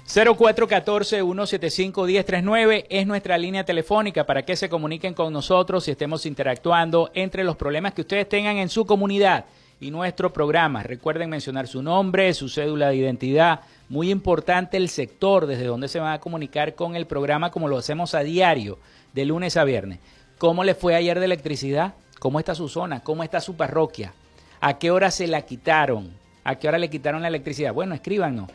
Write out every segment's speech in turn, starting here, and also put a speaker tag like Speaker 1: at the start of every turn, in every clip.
Speaker 1: 0414-175-1039 es nuestra línea telefónica para que se comuniquen con nosotros y estemos interactuando entre los problemas que ustedes tengan en su comunidad y nuestro programa. Recuerden mencionar su nombre, su cédula de identidad. Muy importante el sector desde donde se van a comunicar con el programa, como lo hacemos a diario, de lunes a viernes. ¿Cómo le fue ayer de electricidad? ¿Cómo está su zona? ¿Cómo está su parroquia? ¿A qué hora se la quitaron? ¿A qué hora le quitaron la electricidad? Bueno, escríbanos.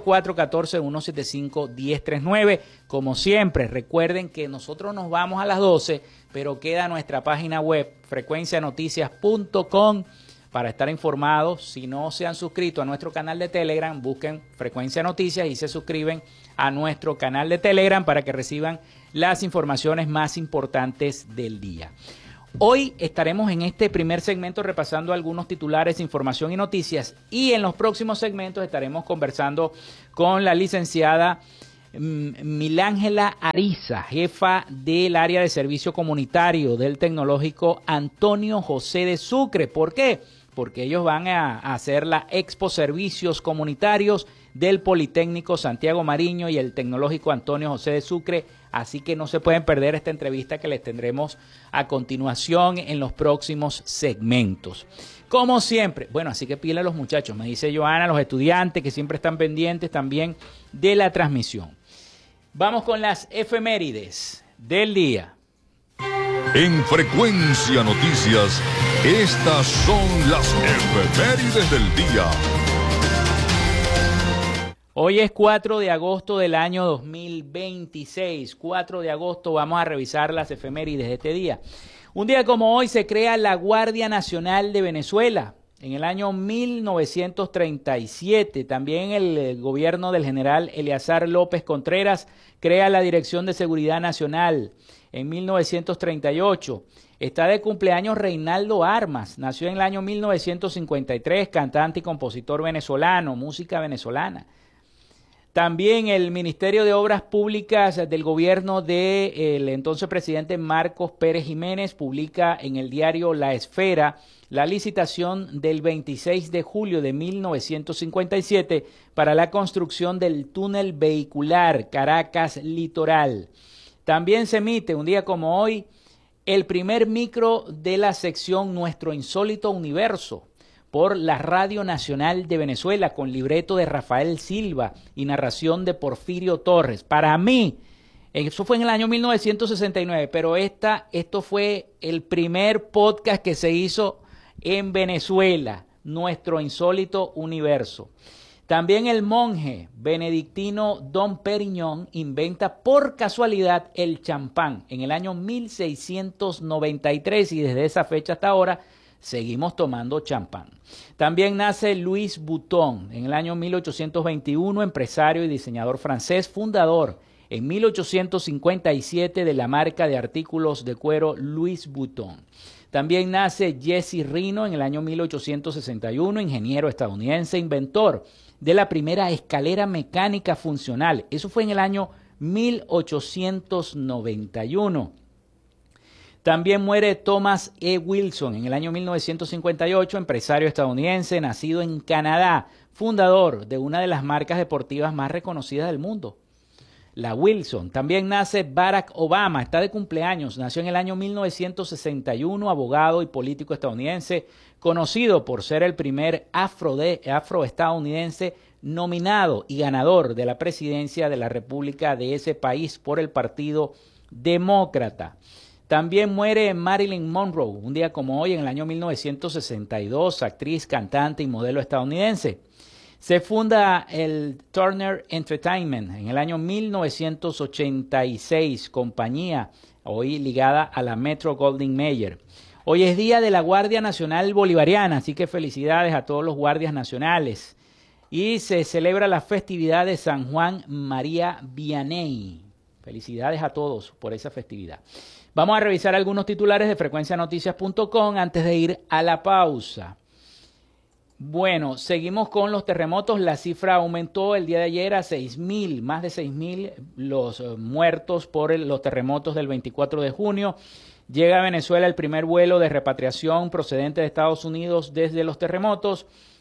Speaker 1: 0414-175-1039. Como siempre, recuerden que nosotros nos vamos a las 12, pero queda nuestra página web, frecuencianoticias.com, para estar informados. Si no se han suscrito a nuestro canal de Telegram, busquen Frecuencia Noticias y se suscriben a nuestro canal de Telegram para que reciban las informaciones más importantes del día. Hoy estaremos en este primer segmento repasando algunos titulares, información y noticias, y en los próximos segmentos estaremos conversando con la licenciada Milángela Ariza, jefa del área de servicio comunitario del Tecnológico Antonio José de Sucre. ¿Por qué? Porque ellos van a hacer la Expo Servicios Comunitarios del Politécnico Santiago Mariño y el Tecnológico Antonio José de Sucre, así que no se pueden perder esta entrevista que les tendremos a continuación en los próximos segmentos. Como siempre, bueno, así que pila a los muchachos, me dice Joana, los estudiantes que siempre están pendientes también de la transmisión. Vamos con las efemérides del día.
Speaker 2: En Frecuencia Noticias, estas son las efemérides del día.
Speaker 1: Hoy es 4 de agosto del año 2026. 4 de agosto vamos a revisar las efemérides de este día. Un día como hoy se crea la Guardia Nacional de Venezuela. En el año 1937, también el gobierno del general Eleazar López Contreras crea la Dirección de Seguridad Nacional. En 1938, está de cumpleaños Reinaldo Armas. Nació en el año 1953, cantante y compositor venezolano, música venezolana. También el Ministerio de Obras Públicas del gobierno del entonces presidente Marcos Pérez Jiménez publica en el diario La Esfera la licitación del 26 de julio de 1957 para la construcción del túnel vehicular Caracas Litoral. También se emite un día como hoy el primer micro de la sección Nuestro Insólito Universo por la Radio Nacional de Venezuela, con libreto de Rafael Silva y narración de Porfirio Torres. Para mí, eso fue en el año 1969, pero esto fue el primer podcast que se hizo en Venezuela, Nuestro Insólito Universo. También el monje benedictino Don Periñón inventa por casualidad el champán en el año 1693 y desde esa fecha hasta ahora seguimos tomando champán. También nace Louis Vuitton en el año 1821, empresario y diseñador francés, fundador en 1857 de la marca de artículos de cuero Louis Vuitton. También nace Jesse Reno en el año 1861, ingeniero estadounidense, inventor de la primera escalera mecánica funcional. Eso fue en el año 1891. También muere Thomas E. Wilson en el año 1958, empresario estadounidense, nacido en Canadá, fundador de una de las marcas deportivas más reconocidas del mundo, la Wilson. También nace Barack Obama, está de cumpleaños, nació en el año 1961, abogado y político estadounidense, conocido por ser el primer afroestadounidense nominado y ganador de la presidencia de la República de ese país por el Partido Demócrata. También muere Marilyn Monroe, un día como hoy, en el año 1962, actriz, cantante y modelo estadounidense. Se funda el Turner Entertainment en el año 1986, compañía hoy ligada a la Metro-Goldwyn-Mayer. Hoy es día de la Guardia Nacional Bolivariana, así que felicidades a todos los guardias nacionales. Y se celebra la festividad de San Juan María Vianney. Felicidades a todos por esa festividad. Vamos a revisar algunos titulares de frecuencianoticias.com antes de ir a la pausa. Bueno, seguimos con los terremotos. La cifra aumentó el día de ayer a 6.000, más de 6.000 los muertos por los terremotos del 24 de junio. Llega a Venezuela el primer vuelo de repatriación procedente de Estados Unidos desde los terremotos.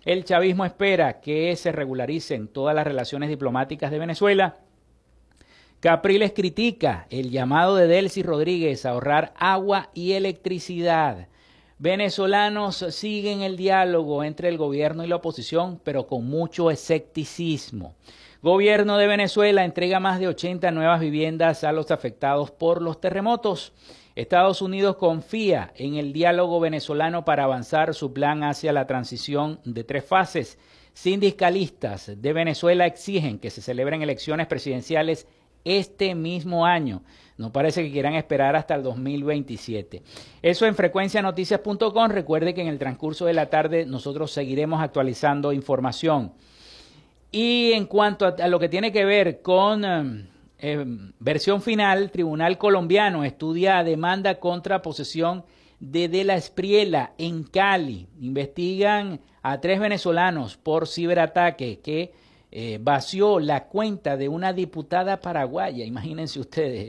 Speaker 1: El chavismo espera que se regularicen todas las relaciones diplomáticas de Venezuela. Capriles critica el llamado de Delcy Rodríguez a ahorrar agua y electricidad. Venezolanos siguen el diálogo entre el gobierno y la oposición, pero con mucho escepticismo. Gobierno de Venezuela entrega más de 80 nuevas viviendas a los afectados por los terremotos. Estados Unidos confía en el diálogo venezolano para avanzar su plan hacia la transición de 3 fases. Sindicalistas de Venezuela exigen que se celebren elecciones presidenciales este mismo año. No parece que quieran esperar hasta el 2027. Eso en frecuencianoticias.com. Recuerde que en el transcurso de la tarde nosotros seguiremos actualizando información. Y en cuanto a lo que tiene que ver con versión final, Tribunal Colombiano estudia demanda contra posesión de la Espriella en Cali. Investigan a 3 venezolanos por ciberataque que vació la cuenta de una diputada paraguaya. Imagínense ustedes.